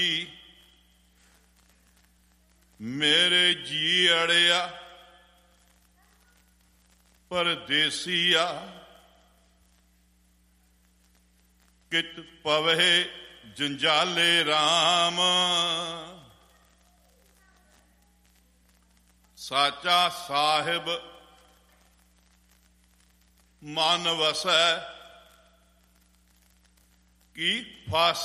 मेरे जी अड़िया परदेसिया कित पवे जंजाले राम। साचा साहिब मान वसै की फास